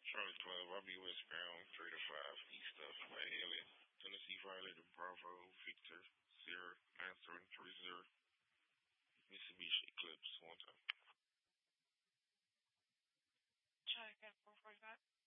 Charlie 12, I'll be westbound 3 to 5 east of Elliott. Tennessee violated Bravo, Victor, Sierra, 9730, Mitsubishi Eclipse, 1 time. Check at 445.